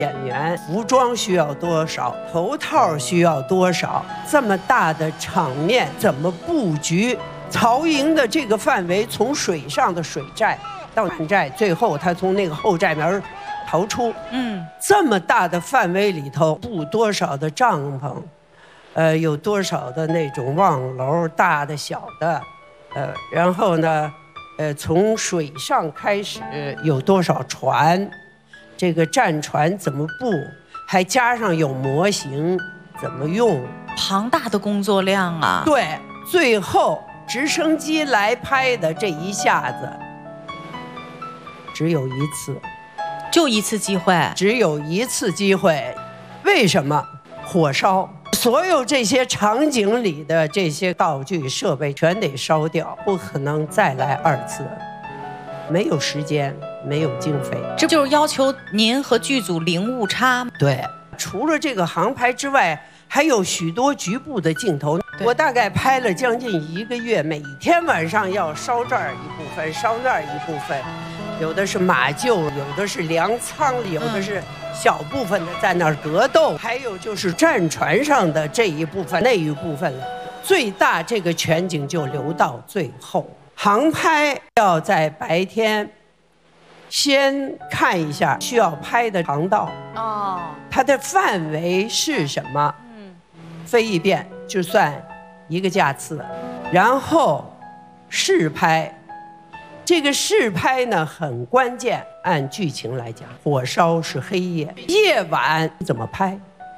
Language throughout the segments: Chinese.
演员服装需要多少，头套需要多少，这么大的场面怎么布局？曹营的这个范围，从水上的水寨到岸寨，最后他从那个后寨门逃出。这么大的范围里头布多少的帐篷，有多少的那种望楼，大的小的，然后呢，从水上开始有多少船？这个战船怎么布，还加上有模型怎么用， 庞大的工作量啊！ 对，最后直升机来拍的这一下子，只有一次， 就一次机会， 只有一次机会。为什么？火烧，所有这些场景里的这些道具设备全得烧掉，不可能再来2次，没有时间。没有经费， 这就是要求您和剧组零误差。 对，除了这个航拍之外，还有许多局部的镜头。我大概拍了将近1个月，每天晚上要烧这儿一部分，烧那儿一部分，有的是马厩，有的是粮仓，有的是小部分的在那儿格斗，还有就是战船上的这一部分那一部分了。最大这个全景就留到最后。航拍要在白天先看一下需要拍的航道，它的范围是什么？飞一遍就算1个架次，然后试拍。这个试拍呢很关键，按剧情来讲，火烧是黑夜，夜晚怎么拍？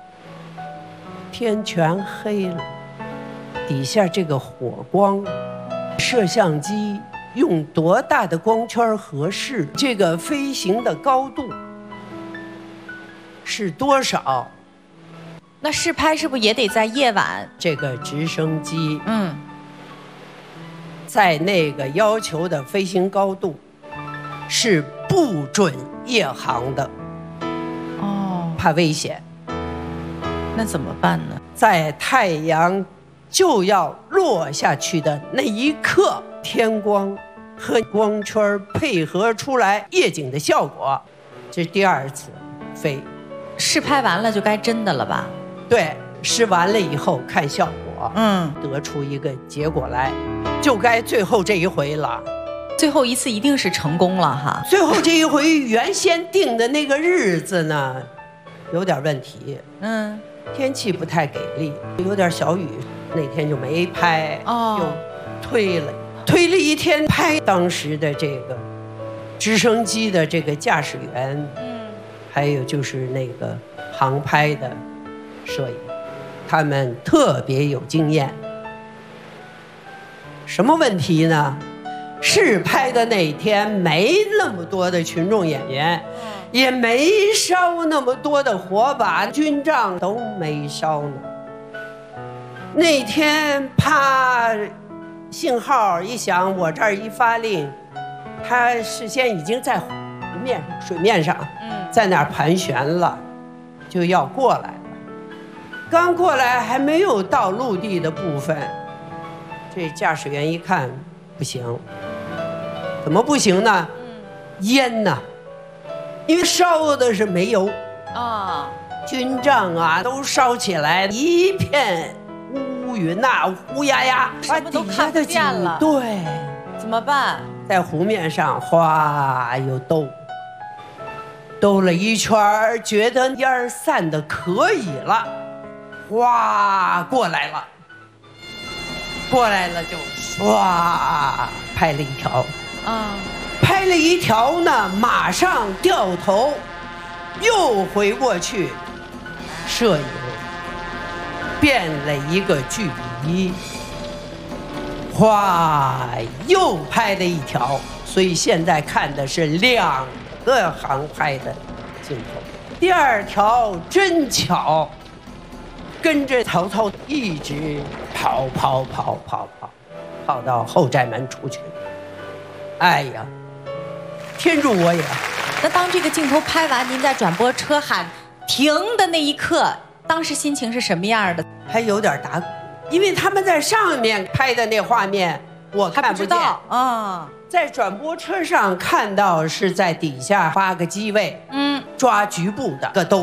天全黑了，底下这个火光，摄像机用多大的光圈合适？这个飞行的高度是多少？ 那试拍是不是也得在夜晚？ 这个直升机，在那个要求的飞行高度是不准夜航的。怕危险。 那怎么办呢？ 在太阳就要落下去的那一刻，天光和光圈配合出来夜景的效果。这是第2次飞， 试拍完了就该真的了吧？ 对，试完了以后看效果，得出一个结果来，就该最后这一回了。 最后一次一定是成功了哈。 最后这一回原先定的那个日子呢，有点问题。天气不太给力，有点小雨，那天就没拍，又推了1天拍。当时的这个直升机的这个驾驶员，还有就是那个航拍的摄影，他们特别有经验。什么问题呢？试拍的那天没那么多的群众演员，也没烧那么多的火把，军帐都没烧呢。那天啪，信号一响，我这儿一发令，他事先已经在水面上，在那儿盘旋了，就要过来了。刚过来还没有到陆地的部分，这驾驶员一看不行，怎么不行呢？烟呢？因为烧的是煤油军帐啊都烧起来，一片乌云呐，乌压压， 什么都看不见了。 对， 怎么办？ 在湖面上哗又兜了一圈，觉得烟儿散的可以了，哗过来了就唰拍了一条。拍了一条呢，马上掉头，又回过去，摄影变了一个距离，哗，又拍了一条。所以现在看的是2个航拍的镜头。第2条真巧，跟着曹操一直跑到后寨门出去。哎呀，天助我也！ 那当这个镜头拍完，您在转播车喊停的那一刻，当时心情是什么样的？ 还有点打鼓，因为他们在上面拍的那画面我看不见在转播车上看到是在底下发个机位， 抓局部的个都。